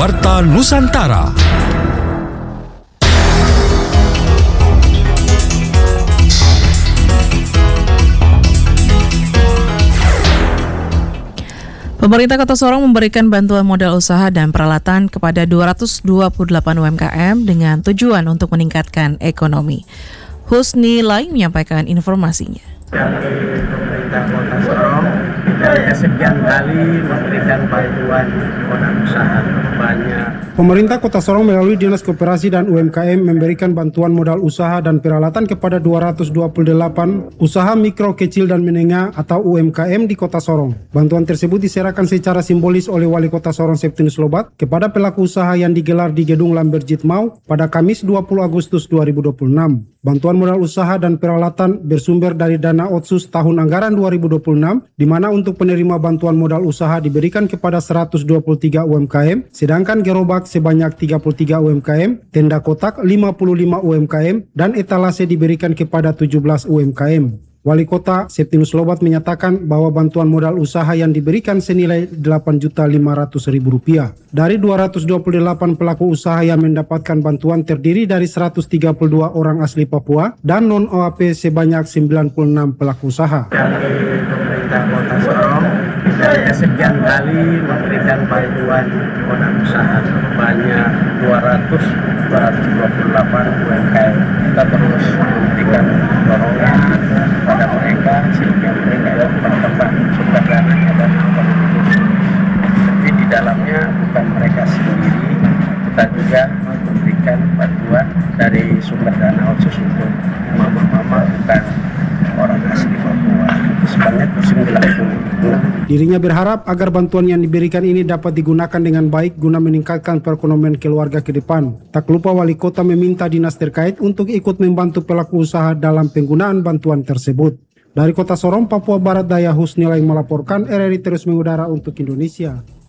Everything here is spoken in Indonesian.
Warta Nusantara. Pemerintah Kota Sorong memberikan bantuan modal usaha dan peralatan kepada 228 UMKM dengan tujuan untuk meningkatkan ekonomi. Husni Lai menyampaikan informasinya. Dari pemerintah Kota Sorong, kita kesekian kali memberikan bantuan modal usaha banyak. Pemerintah Kota Sorong melalui Dinas Koperasi dan UMKM memberikan bantuan modal usaha dan peralatan kepada 228 usaha mikro, kecil, dan menengah atau UMKM di Kota Sorong. Bantuan tersebut diserahkan secara simbolis oleh Wali Kota Sorong Septinus Lobat kepada pelaku usaha yang digelar di Gedung Lamberjit Mau pada Kamis 20 Agustus 2026. Bantuan modal usaha dan peralatan bersumber dari dana Otsus tahun anggaran 2026, di mana untuk penerima bantuan modal usaha diberikan kepada 123 UMKM, sedangkan gerobak sebanyak 33 UMKM, tenda kotak 55 UMKM, dan etalase diberikan kepada 17 UMKM. Wali Kota Septinus Lobat menyatakan bahwa bantuan modal usaha yang diberikan senilai Rp8.500.000. Dari 228 pelaku usaha yang mendapatkan bantuan terdiri dari 132 orang asli Papua dan non-OAP sebanyak 96 pelaku usaha. Dari pemerintah Kota Sorong, kita kesekian kali memberikan bantuan modal usaha banyak 228 UMKM. Kita terus memberikan dorongan pada mereka sehingga mereka dapat berkembang sumber dananya dan ekonomi. Tapi di dalamnya bukan mereka sendiri, kita juga memberikan bantuan dari sumber dana Otsus untuk mama-mama bukan orang asli Papua sebanyak 90. Dirinya berharap agar bantuan yang diberikan ini dapat digunakan dengan baik guna meningkatkan perekonomian keluarga ke depan. Tak lupa Wali Kota meminta dinas terkait untuk ikut membantu pelaku usaha dalam penggunaan bantuan tersebut. Dari Kota Sorong, Papua Barat Daya, Husni Lai melaporkan, RRI terus mengudara untuk Indonesia.